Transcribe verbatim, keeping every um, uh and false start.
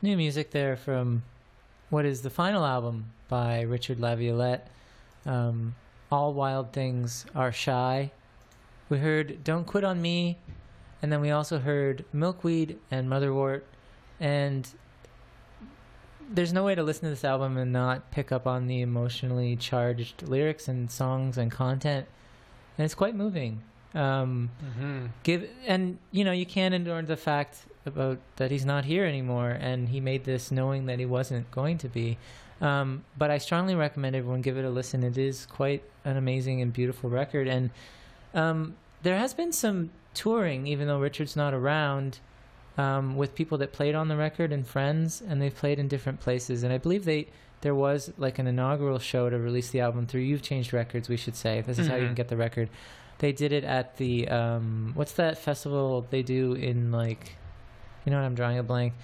new music there from what is the final album by Richard Laviolette. Um, All Wild Things Are Shy. We heard Don't Quit on Me, and then we also heard Milkweed and Motherwort. And there's no way to listen to this album and not pick up on the emotionally charged lyrics and songs and content. And it's quite moving. Um, mm-hmm. give and you know you can't ignore the fact about that he's not here anymore, and he made this knowing that he wasn't going to be. Um, but I strongly recommend everyone give it a listen. It is quite an amazing and beautiful record, and um, there has been some touring, even though Richard's not around, um, with people that played on the record and friends, and they've played in different places. And I believe they there was like an inaugural show to release the album through You've Changed Records, we should say. This is mm-hmm. how you can get the record. They did it at the, um, what's that festival they do in, like, you know what, I'm drawing a blank.